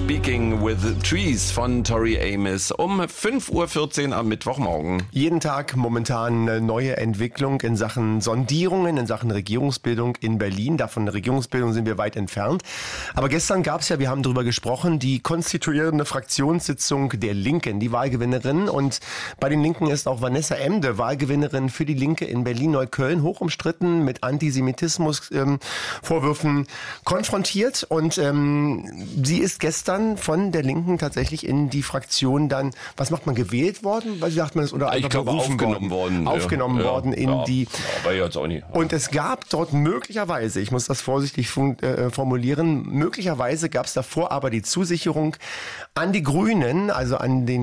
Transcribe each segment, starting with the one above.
Speaking with Trees von Tori Amos um 5:14 Uhr am Mittwochmorgen. Jeden Tag momentan eine neue Entwicklung in Sachen Sondierungen, in Sachen Regierungsbildung in Berlin. Davon der Regierungsbildung sind wir weit entfernt. Aber gestern gab es ja, wir haben darüber gesprochen, die konstituierende Fraktionssitzung der Linken, die Wahlgewinnerin. Und bei den Linken ist auch Vanessa Emde, Wahlgewinnerin für die Linke in Berlin-Neukölln, hoch umstritten, mit Antisemitismus-Vorwürfen konfrontiert. Und sie ist gestern von der Linken tatsächlich in die Fraktion dann, was macht man, gewählt worden? Wie sagt man das? Oder ich glaube, aufgenommen worden in die. Aber jetzt auch nicht. Und es gab dort möglicherweise, ich muss das vorsichtig formulieren, möglicherweise gab es davor aber die Zusicherung an die Grünen, also an den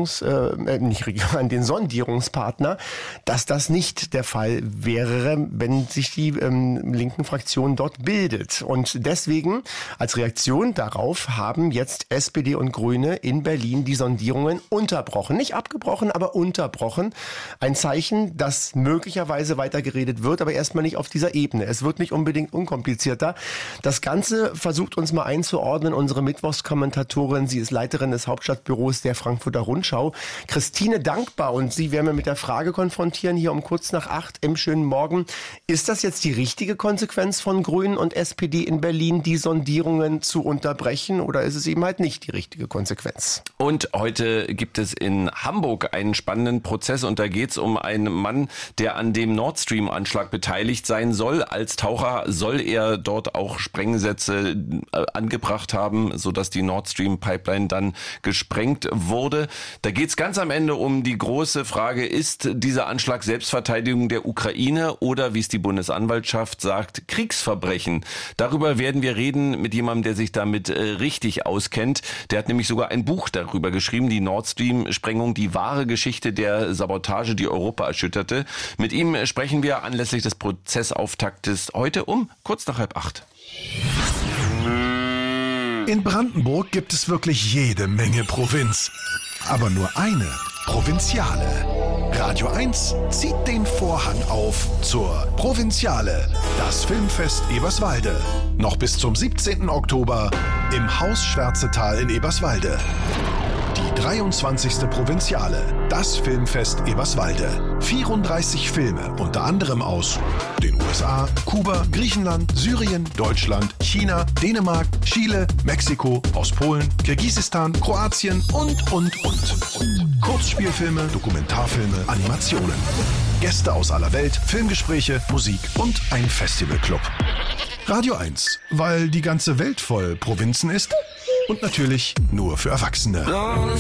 an den Sondierungspartner, dass das nicht der Fall wäre, wenn sich die linken Fraktion dort bildet. Und deswegen, als Reaktion darauf, haben jetzt SPD und Grüne in Berlin die Sondierungen unterbrochen. Nicht abgebrochen, aber unterbrochen. Ein Zeichen, dass möglicherweise weitergeredet wird, aber erstmal nicht auf dieser Ebene. Es wird nicht unbedingt unkomplizierter. Das Ganze versucht uns mal einzuordnen. Unsere Mittwochskommentatorin, sie ist Leiterin des Hauptstadtbüros der Frankfurter Rundschau, Christine Dankbar. Und sie werden wir mit der Frage konfrontieren, hier um kurz nach 8 im schönen Morgen. Ist das jetzt die richtige Konsequenz von Grünen und SPD in Berlin, die Sondierungen zu unterbrechen, oder ist es eben halt nicht die richtige Konsequenz? Und heute gibt es in Hamburg einen spannenden Prozess und da geht es um einen Mann, der an dem Nord Stream-Anschlag beteiligt sein soll. Als Taucher soll er dort auch Sprengsätze angebracht haben, sodass die Nord Stream-Pipeline dann gesprengt wurde. Da geht es ganz am Ende um die große Frage, ist dieser Anschlag Selbstverteidigung der Ukraine oder, wie es die Bundesanwaltschaft sagt, Kriegsverbrechen? Darüber werden wir reden mit jemandem, der sich damit richtig auskennt. Der hat nämlich sogar ein Buch darüber geschrieben, die Nord Stream-Sprengung, die wahre Geschichte der Sabotage, die Europa erschütterte. Mit ihm sprechen wir anlässlich des Prozessauftaktes heute um kurz nach 7:30. In Brandenburg gibt es wirklich jede Menge Provinz. Aber nur eine Provinziale. Radio 1 zieht den Vorhang auf zur Provinziale, das Filmfest Eberswalde. Noch bis zum 17. Oktober im Haus Schwärzetal in Eberswalde. Die 23. Provinziale, das Filmfest Eberswalde. 34 Filme, unter anderem aus den USA, Kuba, Griechenland, Syrien, Deutschland, China, Dänemark, Chile, Mexiko, aus Polen, Kirgisistan, Kroatien und. Kurzspielfilme, Dokumentarfilme, Animationen. Gäste aus aller Welt, Filmgespräche, Musik und ein Festivalclub. Radio 1, weil die ganze Welt voll Provinzen ist. Und natürlich nur für Erwachsene.